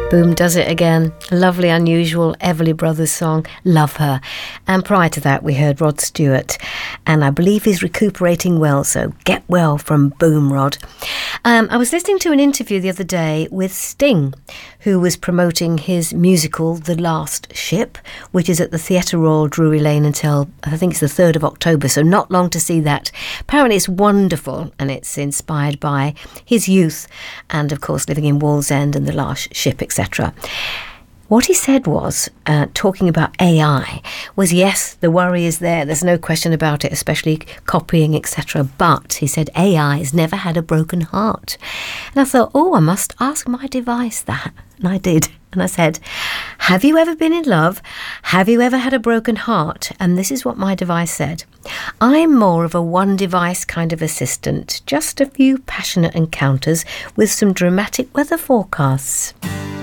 Boom does it again. Lovely, unusual Everly Brothers song, Love Her. And prior to that, we heard Rod Stewart. And I believe he's recuperating well, so get well from Boom, Rod. I was listening to an interview the other day with Sting, who was promoting his musical, The Last Ship, which is at the Theatre Royal, Drury Lane, until, I think it's the 3rd of October, so not long to see that. Apparently it's wonderful, and it's inspired by his youth, and of course living in Wallsend and The Last Ship, etc. What he said was, talking about AI, was yes, the worry is there. There's no question about it, especially copying, etc. But he said AI has never had a broken heart. And I thought, I must ask my device that. And I did. And I said, have you ever been in love? Have you ever had a broken heart? And this is what my device said. I'm more of a one device kind of assistant. Just a few passionate encounters with some dramatic weather forecasts.